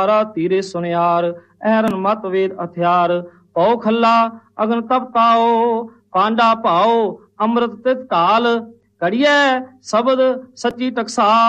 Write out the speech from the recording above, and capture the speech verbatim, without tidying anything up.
ਧੀਰੇ ਸੁਨਿਆਰ ਐਰਨ ਮਤ ਵੇਦ ਹਥਿਆਰ ਪਉ ਖੱਲਾ ਅਗਨ ਤਪਤਾਓ ਪਾਂਡਾ ਭਾਓ ਅੰਮ੍ਰਿਤ ਤਿਤ ਢਾਲ ਕੜੀਐ ਸ਼ਬਦ ਸੱਚੀ ਟਕਸਾਲ।